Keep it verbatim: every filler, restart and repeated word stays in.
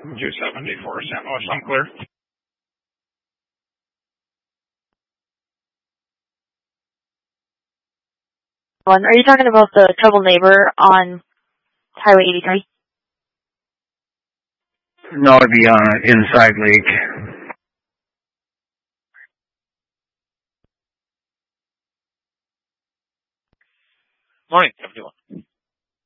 two seventy-four Saint Louis, I'm clear. Are you talking about the trouble neighbor on Highway eighty-three? No, it'd be on Inside Lake. Morning, everyone.